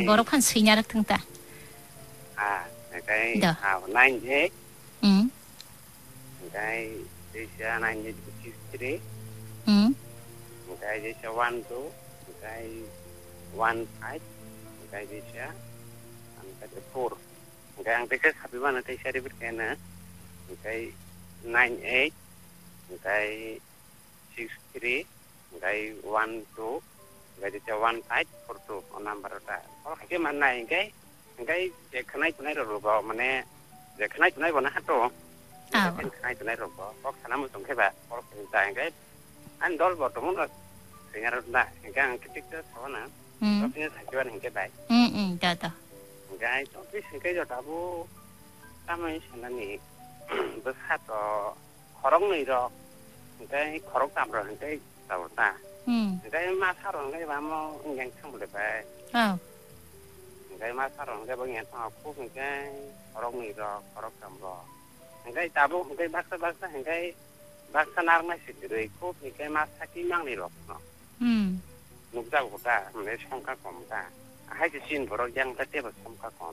borok pan seinya rak tengta. Cái nine eight. Cái Asia nine eight six three. Cái Asia one two. Cái one five. Cái Asia cái four. Cái ang cái sabi ba na tayo siya ribet kaya na. Cái nine eight. Cái six three. Cái one two. Cái Asia one five four two. On number ta. Kalau cái mana này cái khăn này rồi bỏ mà nè khăn này bỏ nó hát rồi khăn này rồi bỏ có khăn nào trong cái bả có cái cái anh đó bỏ trong nó thì nghe được đã cái tích đó sao nè có cái thành cho anh cái bả đó cái đó cái đó đã bố ta mới xem là nè bớt hát rồi khorong này rồi cái khorong tạm rồi cái tàu ta cái mà sao rồi cái bả mau nhanh không được bả cái mà sao rồi cái bao nhiêu thằng phúc cái khorong này rồi khorong tạm rồi cái tabu cái bác cái bác sanar mà xịt rồi phúc cái mà sao cái mang này rồi nút dao của ta mình xong các con ta hay cái xin vào giang ta tiếp vào xong các con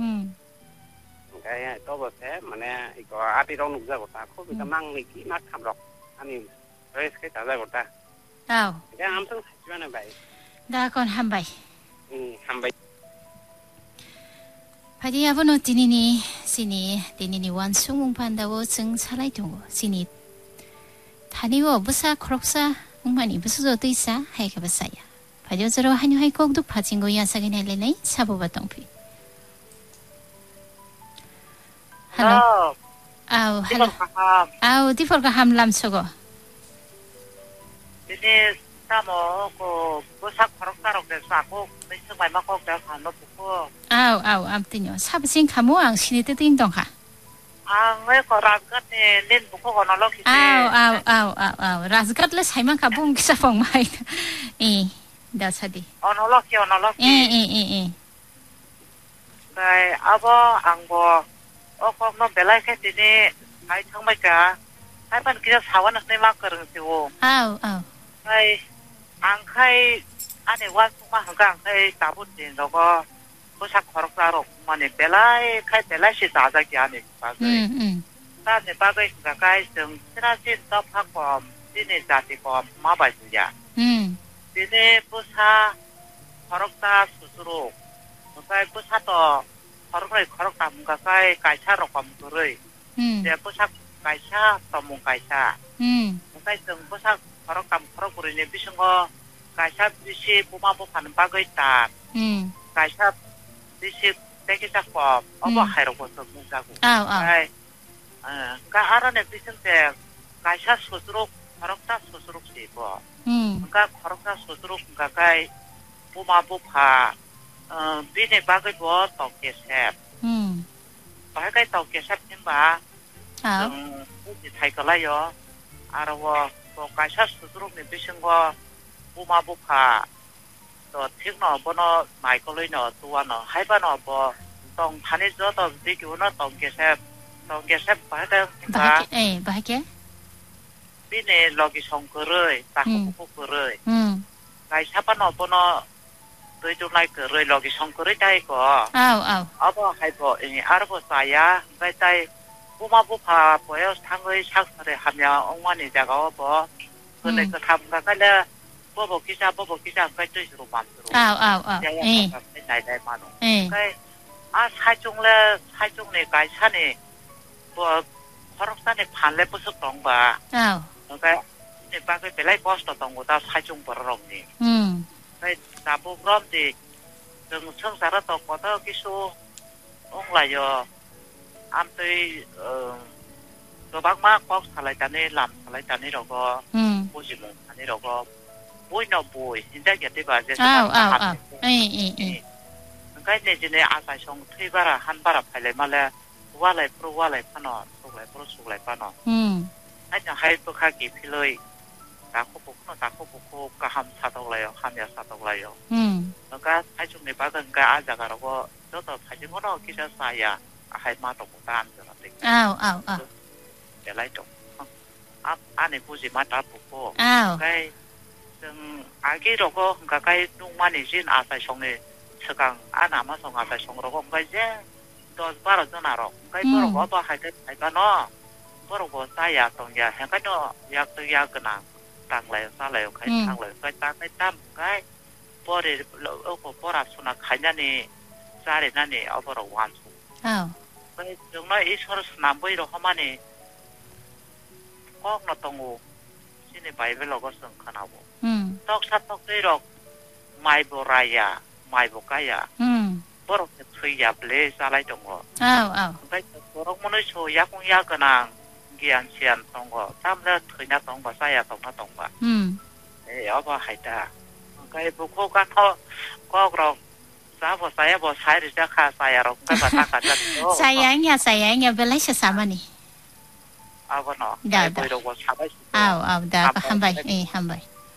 cái đó bớt thế mà nè có áp đi đâu nút dao của ta phúc cái mang này kỹ mát tham rồi anh em rồi cái trả dao của ta cái am xong chuyện này vậy đã còn ham bảy ham bảy Padi apa no tinini wan sungung pandawo seng salai tunggu sini taniwo busa kroksa ungmani busu zo tuisa hai ka basaya padi ozoro hanyu hai kok duk pajingo ya sagin helene sabo batongpi hello hello di forga ham lam sogo ini samo ko busa kroksa rok sapo mesok mai makok da kan buku amtinyo sabsin kamu ang sinite ting dong ha ang ko razgat ne len buku ko no loki razgat le saimang kabung kisa fong mai da sadi ono loki kai abo ang bo ko no belai ke tini ai thang mai ka ai pan kisa sawan ne ma karang siwo kai ang kai ane wan suma hang kai tabut din logo busak khorok mane belai kai belai si daja ki ane bagai ta ne bagai ka kai sung sira sin to phak dine jati ko ma bai ya dine busa khorok ta susuru kai busa to khorok ta mung ka kai cha ro kam roi de busak kai cha to mung kai cha kai sung busak khorok tam khorok ri ne bisung ko kaisa bisi puma po pan bagay ta kaisa bisi teki ta ko obo hairo ko to muga ko ai ka ara ne bisin te kaisa susruk khorokta susruk si ko ka khorokta susruk ka kai puma po pha bine bagay bo to ke sep bagay to ke sep tin ba uji thai ka la yo ara wo to kaisa susruk ne bisin ko Puma buka to thích nó bữa nó mày có lấy nó tua nó hay ba nó bữa tông thanh ấy cho tông đi cứu nó tông kia xếp phải cái bài cái bên này logi song cơ rồi ta không có cơ rồi cái xếp ba nó bữa nó tới chỗ này cơ rồi logi song cơ rồi đây có ở bữa hay bữa ở bữa saya cái đây Puma buka bữa thằng ấy sắc rồi ham nhà ông anh ấy có bữa cái này cái tham cái là bố kisa cái tôi sử dụng làm đây mà nó cái hai chung này cái sao này bố khorok sa này phản lại bớt tổng ba cái này ba cái phải lấy cost tổng của ta hai chung bớt rộng đi cái ta bố gom thì đừng xong ra tổng của ta cái số ông lại giờ am tôi cái bác má cost lại ta này làm lại ta này rồi có bố gì muốn ta này rồi có bôi nó bôi, hiện tại cái bà sẽ cái này chỉ là ai xong thuê bara han bara phải lấy mà là qua lại pan nó, sụp lại pan nó, anh nhớ hay tôi khai kịp thì lời, ta không bốc cả ham sát đầu lại, ham ya sát đầu lại, cái anh chúng này bắt cái ai ra cái đó, đó là phải chỉ có nó kia sẽ sai à, hay mà tổng tan cho nó tính, để lấy tổng, anh này bôi gì mà ta bốc cái 아기로고 그러니까 kai nungmani jin asai songne 측강 안 아마서 가서 송으로고 이제 또 바로 전화로 그러니까 바로 뭐 할때 할까노 바로 뭐 사야 동야 해가노 약도 약나 땅래 살래요 그 땅래 그 땅에 땅가 버리 버라 수나 가냐니 자리나니 어버로 완수 그 정말 이 서로 남보이로 하마니 꼭 나동고 신이 바이블로 것은 가나고 떡사떡대로 마이보라야 마이보가야 버럭 트이야 블레 살아이 동거 그러니까 버럭 문을 소 약공야거나 기안 시안 동거 담다 트이냐 동거 사야 동거 에 여보 하이다 그러니까 부코가 더 거그로 사보 사야 뭐 사이를 시작하 사야로 그러니까 딱가자도 sayangnya belai sama nih 아버너 dah dah hambai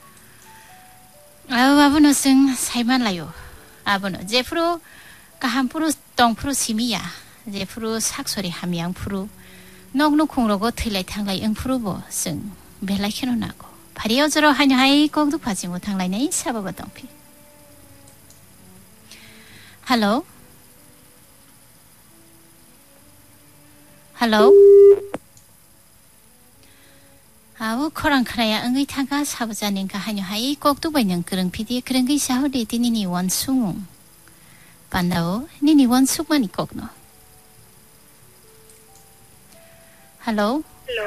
아버노 승 사이만 라요 아버노 제 프로 가한 프로 똥 프로 시미야 제 프로 삭소리 함양 프로 녹녹 콩로고 틀레 탕라이 응 프로보 승 벨라이 캐노나고 바리어즈로 하냐하이 꼭도 파지 못한 라이네 사바바 똥피 할로 아우 코랑 크라야 응의 타가 사부자nin가 하냐하이 꼭도 보이는 그런 피디 그런 게 샤우리 디니니 원숭 반다오 니니 원숭만이 꼭노 할로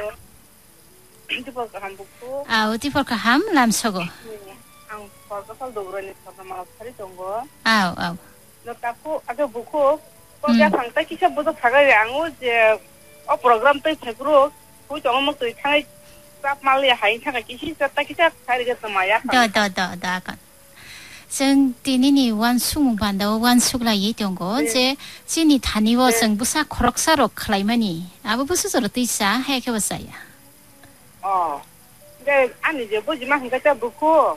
Di Polka Ham buku. Di Polka Ham lam sogo. Ang Polka kal dobrani sama malas hari tunggu. Lokaku ada buku. Kau dia sangta kisah butuh saga yang je. Program tu cekuru. Ku jangan mau tu canggih. Sab malia hai canggih kisah. Tapi kisah hari ke semaya. 다 kan. ซึ่งทีนี้วันศุกร์บันดาวันศุกร์ละยี่ตรงก็จะที่นี่ทันว่าซึ่งบุษาครกสารกใครมันนี่อาบุษสารติสาให้แค่ภาษาya 근데 아니 이제 보지만 그니까 부고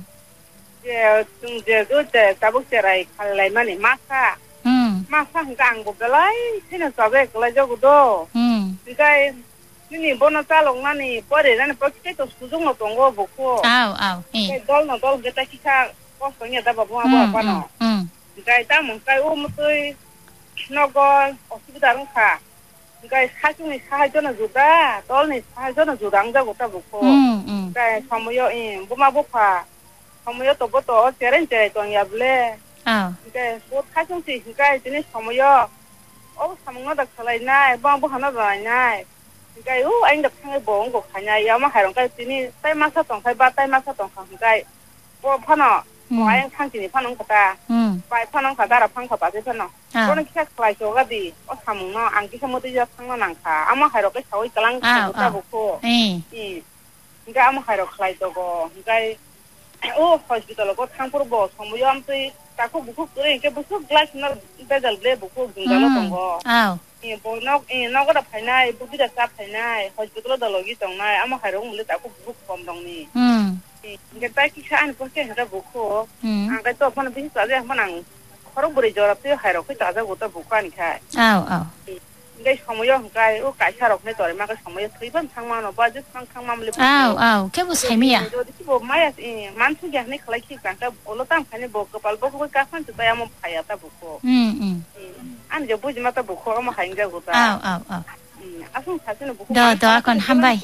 이제 그때 따복제라이 칼라이만이 마사 그니까 안 보벨라이 세는 사베 그래가지고도 그니까 니니 보나 딸롱나니 버리라니 버키도 수중로 동거 보고 돌노 그때 기차 버스냐 다 봐봐 그니까 따문 까이 오무토이 너거 어디다른 카 그러니까 사중이 사하전을 주다, 떨니 사하전을 주다 안자고 따보고, 그러니까 사무요, 뭐마보파, 사무요 또부터 어째렌째 동야블레, 그러니까 뭐 사중지 그러니까 이제 사무요, 사무가다 칼라이나, 방부 하나도 아니나, 그러니까 anh đập thang bốn của cả nhà mà hải đồng cái tí tay mát sát tổng 그러니까 뭐 파나 와양 상진이 파는 거다. 바이 파는 거다라 판 거다 되잖아. 그거는 키가 클라이 저가디 사무나 안 기사 못이자 상관 안 가. 아마 하려고 저기 그랑 못 보고. 그러니까 아마 하려 클라이 저거. 그러니까 호스피탈하고 탕포로 뭐 사무염도 딱고 부고 그래 이게 무슨 글라스나 배달래 부고 중간에 거. 너거다 파이나 부비다 사 파이나 호스피탈로 달로기 정말 아마 하려 물에 딱고 부고 범동니. 이게 딱히 안 그렇게 해서 보고 아까 또 하는 비슷하게 한번 서로 버리 저럽도 하러 그 자자 것도 보고 하니까 이게 사무요 그러니까 가샤로 내 저리 막 사무요 트이번 상만어 바지 상상만 물리 그게 무슨 재미야 뭐 마야 만수게 하네 클릭이 간다 올라당 판에 보고 발보고 가판 또 야뭐 파야다 보고 아니 저 보지 마다 보고 아마 하인가 보다 아송 사진을 보고 더 아건 한바이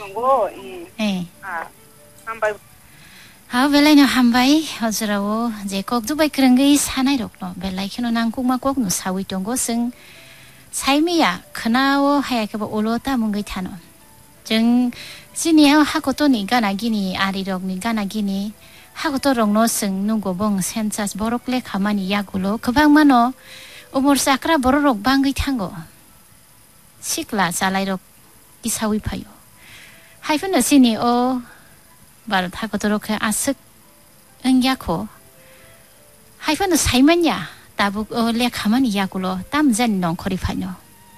한바이 belai no hambai hozrawo je kok dubai krangai sanai rokno belai khino nangkuma kok no sawi tongo sing saimiya khnawo hayake ba olota mungai thano jeng sini hakoto ni gana gini ari rok ni gana gini hakoto rokno sing nunggo bong sensas borokle khamani yagulo khobang mano umur sakra borok bangai thango sikla salai rok isawi phayo haifun sini 바로 타고도록 아슥 응야코 하이펀도 사이만야 따북 레 가만히 야구로 땀잔 농코리 파뇨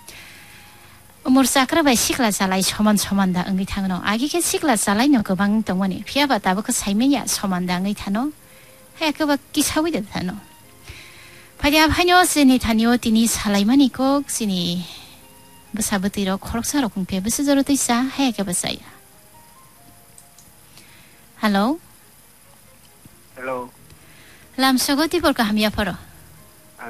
모르사크라바 시클라 살라이 처만다 응이 타노 아기게 시클라 살라이노 그방 동원이 피아바 따북 사이만야 처만다 응이 타노 해 그바 기사위데 타노 파디아 파뇨 스니 타니오 티니 살라이만이 꼭 스니 부사부티로 코록사로 공페 부스저로 뜨이사 해 그바사야 Hello. Hello. Lam sogo di Polka Ham ya paro.